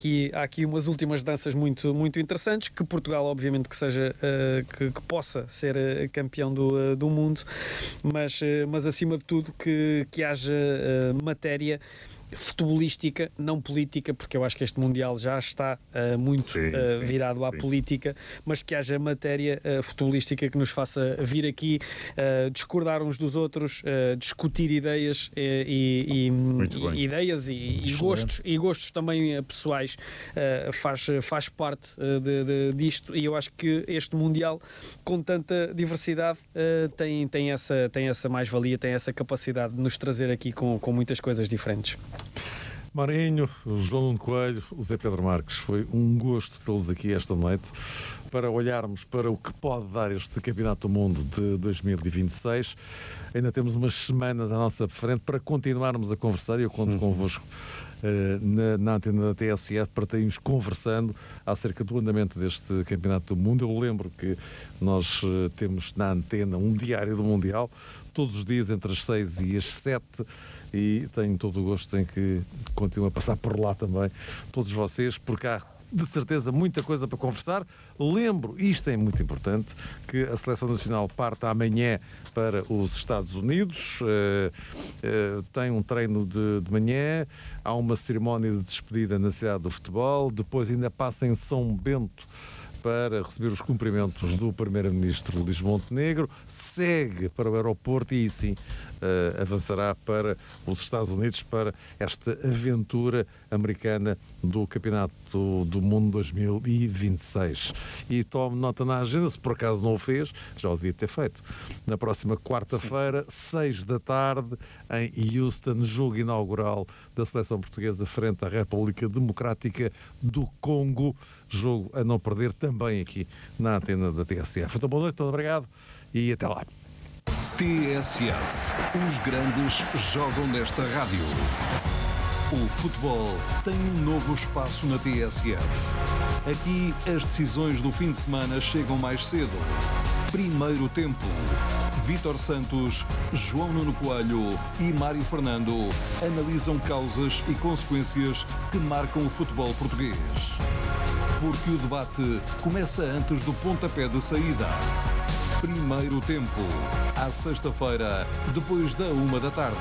há aqui umas últimas danças muito, muito interessantes, que Portugal obviamente que seja, que possa ser campeão do mundo, mas acima de tudo que haja matéria futebolística, não política, porque eu acho que este Mundial já está muito virado à política, mas que haja matéria futebolística que nos faça vir aqui discordar uns dos outros, discutir ideias e gostos também pessoais, faz parte disto, e eu acho que este Mundial, com tanta diversidade, tem essa mais-valia, tem essa capacidade de nos trazer aqui com muitas coisas diferentes. Marinho, João Nuno Coelho, Zé Pedro Marques, foi um gosto tê-los aqui esta noite para olharmos para o que pode dar este Campeonato do Mundo de 2026. Ainda temos umas semanas à nossa frente para continuarmos a conversar, e eu conto convosco na antena da TSF para termos conversando acerca do andamento deste Campeonato do Mundo. Eu lembro que nós temos na antena um diário do Mundial, todos os dias entre as 6 e as 7, e tenho todo o gosto em que continue a passar por lá também todos vocês, porque há de certeza muita coisa para conversar. Lembro, isto é muito importante, que a Seleção Nacional parte amanhã para os Estados Unidos, tem um treino de manhã, há uma cerimónia de despedida na cidade do futebol, depois ainda passa em São Bento para receber os cumprimentos do Primeiro-Ministro Luís Montenegro, segue para o aeroporto e sim avançará para os Estados Unidos para esta aventura americana do Campeonato do Mundo 2026. E tome nota na agenda, se por acaso não o fez, já o devia ter feito. Na próxima quarta-feira, 6 da tarde, em Houston, jogo inaugural da seleção portuguesa frente à República Democrática do Congo. Jogo a não perder também aqui na antena da TSF. Então, boa noite, muito obrigado e até lá. TSF. Os grandes jogam nesta rádio. O futebol tem um novo espaço na TSF. Aqui as decisões do fim de semana chegam mais cedo. Primeiro tempo. Vítor Santos, João Nuno Coelho e Mário Fernando analisam causas e consequências que marcam o futebol português. Porque o debate começa antes do pontapé de saída. Primeiro tempo, à sexta-feira, depois da 1h.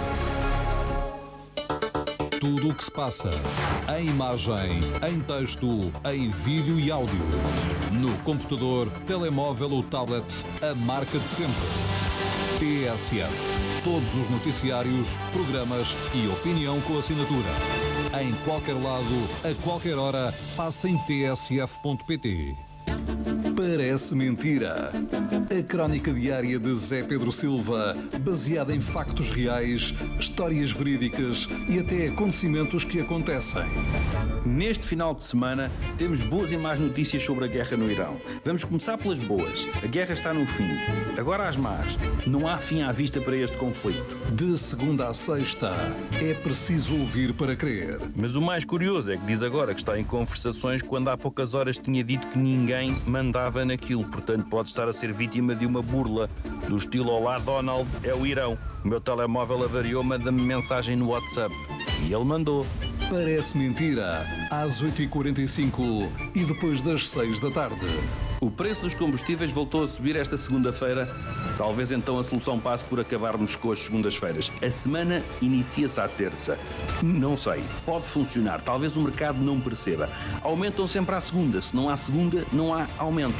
Tudo o que se passa, em imagem, em texto, em vídeo e áudio. No computador, telemóvel ou tablet, a marca de sempre. TSF. Todos os noticiários, programas e opinião com assinatura. Em qualquer lado, a qualquer hora, passa em tsf.pt. Parece mentira. A crónica diária de Zé Pedro Silva, baseada em factos reais, histórias verídicas e até acontecimentos que acontecem. Neste final de semana temos boas e más notícias sobre a guerra no Irão. Vamos começar pelas boas. A guerra está no fim. Agora as más. Não há fim à vista para este conflito. De segunda a sexta, é preciso ouvir para crer. Mas o mais curioso é que diz agora que está em conversações quando há poucas horas tinha dito que ninguém mandava naquilo. Portanto, pode estar a ser vítima de uma burla. Do estilo "Olá Donald, é o Irão. O meu telemóvel avariou, manda-me mensagem no WhatsApp." E ele mandou. Parece mentira. Às 8h45 e depois das 6 da tarde. O preço dos combustíveis voltou a subir esta segunda-feira. Talvez então a solução passe por acabarmos com as segundas-feiras. A semana inicia-se à terça. Não sei. Pode funcionar. Talvez o mercado não perceba. Aumentam sempre à segunda. Se não há segunda, não há aumento.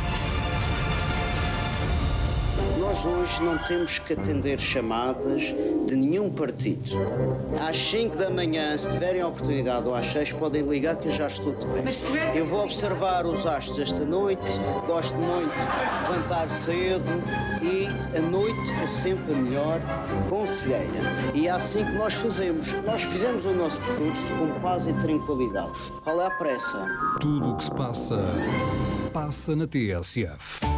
Nós hoje não temos que atender chamadas de nenhum partido. Às 5 da manhã, se tiverem a oportunidade, ou às 6, podem ligar que eu já estou de pé. Eu vou observar os astros esta noite, gosto muito de levantar cedo e a noite é sempre a melhor conselheira. E é assim que nós fazemos. Nós fizemos o nosso percurso com paz e tranquilidade. Qual é a pressa? Tudo o que se passa, passa na TSF.